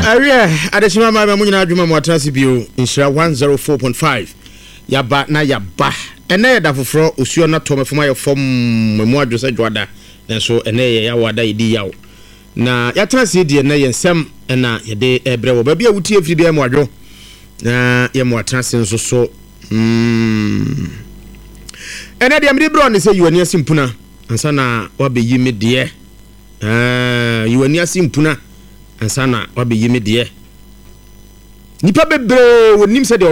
Aria adeshima ma mu nyina adwuma mu atrase bio inshira 104.5 yaba na yaba ene yeda foforo osuo na to mefoma ye fom mu adwose dwada nenso ene ye yawada yidi yawo na yatrase die na yensem na yede ebre wo ba bia wutie firi bia mu adwo na ye mu atrase nso so ene de amri bro ne se yiwani asimpuna ansa na wabeyi me de yiwani asimpuna ansana wabeyi me de nipa bebre wonim se de